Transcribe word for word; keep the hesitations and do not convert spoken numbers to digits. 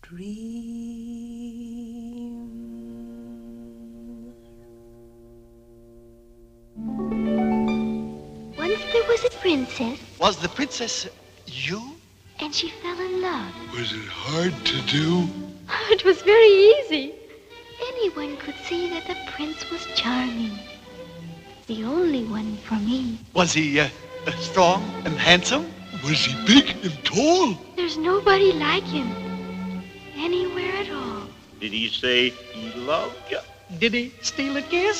dream. Once there was a princess. Was the princess you? And she fell in love. Was it hard to do? It was very easy. Anyone could see that the prince was charming. The only one for me. Was he uh, uh, strong and handsome? Was he big and tall? There's nobody like him. Anywhere at all. Did he say he loved you? Did he steal a kiss?